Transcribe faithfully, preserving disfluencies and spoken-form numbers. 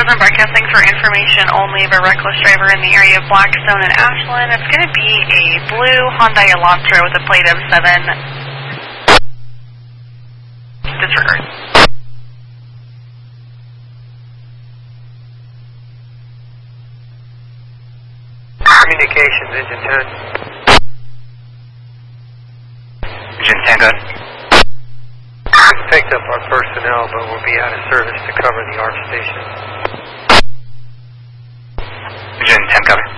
I'm broadcasting for information only of a reckless driver in the area of Blackstone and Ashland. It's going to be a blue Hyundai Elantra with a plate of seven. Disregard. Communications, engine ten. Engine ten, good. We've picked up our personnel, but we'll be out of service to cover the A R F station. Engine ten, copy.